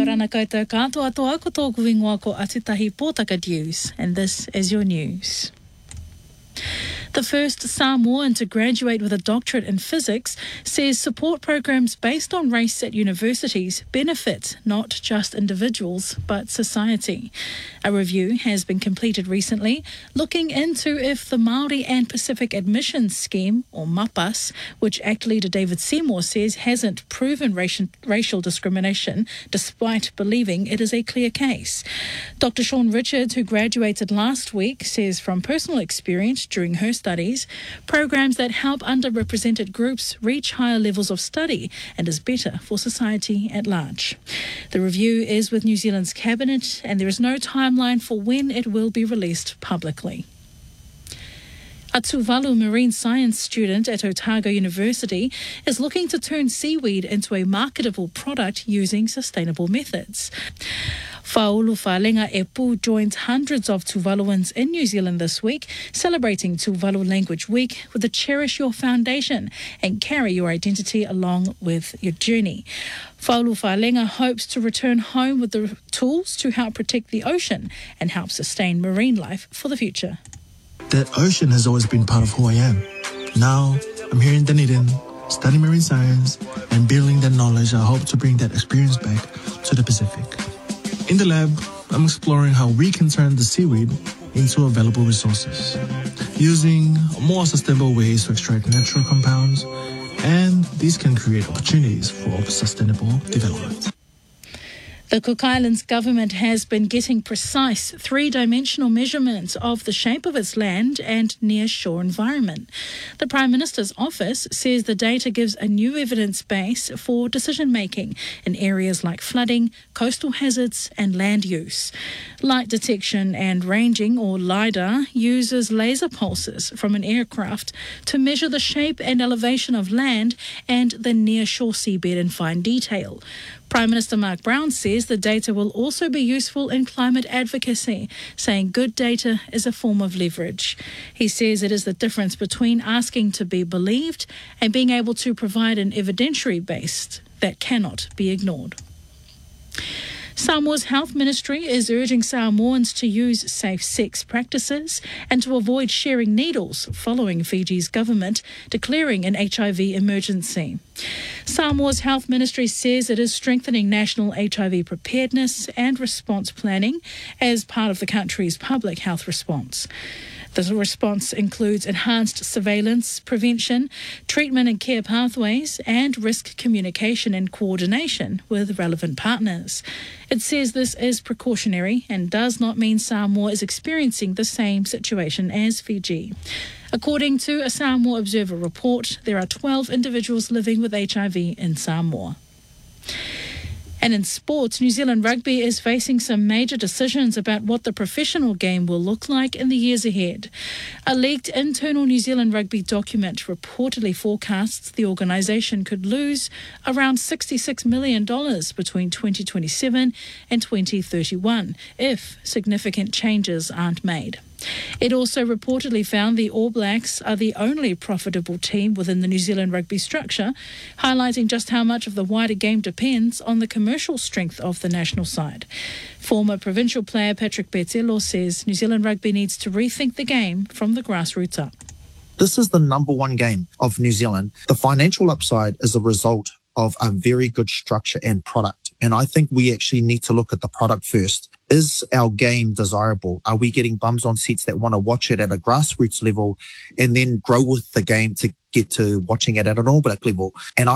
rana koutou katoa toa ko tōku ingoa ko Atutahi Pōtaka News, and this is your news. The first Samoan to graduate with a doctorate in physics says support programs based on race at universities benefit not just individuals but society. A review has been completed recently looking into if the Māori and Pacific Admissions Scheme, or MAPAS, which ACT leader David Seymour says hasn't proven racial discrimination despite believing it is a clear case. Dr. Sean Richards, who graduated last week, says from personal experience during her studies, programs that help underrepresented groups reach higher levels of study and is better for society at large. The review is with New Zealand's Cabinet and there is no timeline for when it will be released publicly. A Tuvalu marine science student at Otago University is looking to turn seaweed into a marketable product using sustainable methods. Faulu Falenga Epu joins hundreds of Tuvaluans in New Zealand this week, celebrating Tuvalu Language Week with the Cherish Your Foundation and carry your identity along with your journey. Faulu Falenga hopes to return home with the tools to help protect the ocean and help sustain marine life for the future. That ocean has always been part of who I am. Now, I'm here in Dunedin, studying marine science and building that knowledge. I hope to bring that experience back to the Pacific. In the lab, I'm exploring how we can turn the seaweed into available resources, using more sustainable ways to extract natural compounds, and these can create opportunities for sustainable development. The Cook Islands government has been getting precise three-dimensional measurements of the shape of its land and near-shore environment. The Prime Minister's office says the data gives a new evidence base for decision-making in areas like flooding, coastal hazards and land use. Light detection and ranging, or LiDAR, uses laser pulses from an aircraft to measure the shape and elevation of land and the near-shore seabed in fine detail. Prime Minister Mark Brown says the data will also be useful in climate advocacy, saying good data is a form of leverage. He says it is the difference between asking to be believed and being able to provide an evidentiary base that cannot be ignored. Samoa's Health Ministry is urging Samoans to use safe sex practices and to avoid sharing needles following Fiji's government declaring an HIV emergency. Samoa's Health Ministry says it is strengthening national HIV preparedness and response planning as part of the country's public health response. The response includes enhanced surveillance, prevention, treatment and care pathways, and risk communication and coordination with relevant partners. It says this is precautionary and does not mean Samoa is experiencing the same situation as Fiji. According to a Samoa Observer report, there are 12 individuals living with HIV in Samoa. And in sports, New Zealand Rugby is facing some major decisions about what the professional game will look like in the years ahead. A leaked internal New Zealand Rugby document reportedly forecasts the organisation could lose around $66 million between 2027 and 2031 if significant changes aren't made. It also reportedly found the All Blacks are the only profitable team within the New Zealand rugby structure, highlighting just how much of the wider game depends on the commercial strength of the national side. Former provincial player Patrick Bertelo says New Zealand rugby needs to rethink the game from the grassroots up. This is the number one game of New Zealand. The financial upside is a result of a very good structure and product. And I think we actually need to look at the product first. Is our game desirable? Are we getting bums on seats that want to watch it at a grassroots level and then grow with the game to get to watching it at an All Black level? And